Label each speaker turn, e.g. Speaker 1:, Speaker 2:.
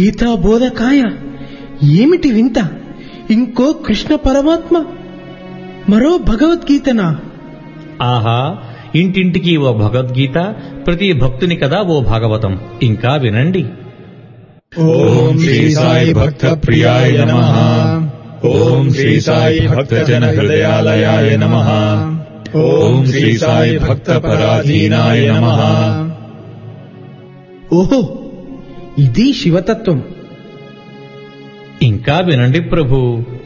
Speaker 1: గీతా బోధకాయ, ఏమిటి వింత! ఇంకో కృష్ణ పరమాత్మ, మరో భగవద్గీతనా?
Speaker 2: ఆహా, ఇంటింటికి ఓ భగవద్గీత, ప్రతి భక్తుని కదా ఓ భాగవతం. ఇంకా వినండి.
Speaker 3: ఓం శ్రీ సాయి భక్త ప్రియాయ నమః. ఓం శ్రీ సాయి భక్త జన హృదయాలయాయ నమః. ఓం శ్రీ సాయి భక్త పరాధీనాయ నమః.
Speaker 1: ఓహో, ఇది శివతత్వం.
Speaker 2: ఇంకా వినండి ప్రభు.